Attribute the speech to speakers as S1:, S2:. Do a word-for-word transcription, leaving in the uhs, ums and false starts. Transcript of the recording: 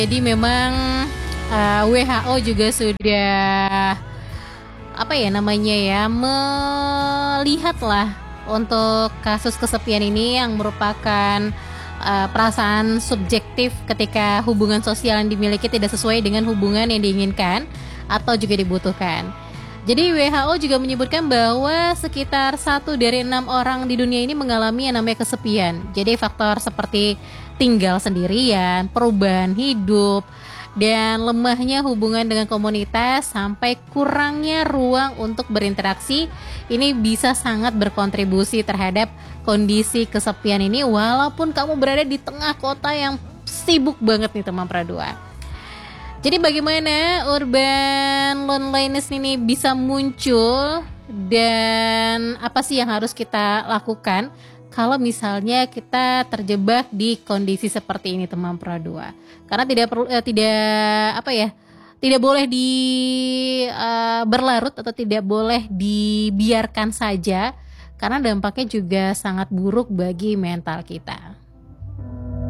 S1: Jadi memang uh, W H O juga sudah apa ya namanya ya melihatlah untuk kasus kesepian ini yang merupakan uh, perasaan subjektif ketika hubungan sosial yang dimiliki tidak sesuai dengan hubungan yang diinginkan atau juga dibutuhkan. Jadi W H O juga menyebutkan bahwa sekitar satu dari enam orang di dunia ini mengalami yang namanya kesepian. Jadi faktor seperti tinggal sendirian, perubahan hidup, dan lemahnya hubungan dengan komunitas sampai kurangnya ruang untuk berinteraksi ini bisa sangat berkontribusi terhadap kondisi kesepian ini walaupun kamu berada di tengah kota yang sibuk banget nih teman Pradua. Jadi bagaimana urban loneliness ini bisa muncul dan apa sih yang harus kita lakukan kalau misalnya kita terjebak di kondisi seperti ini teman Pradua? Karena tidak perlu eh, tidak apa ya? Tidak boleh di uh, berlarut atau tidak boleh dibiarkan saja karena dampaknya juga sangat buruk bagi mental kita.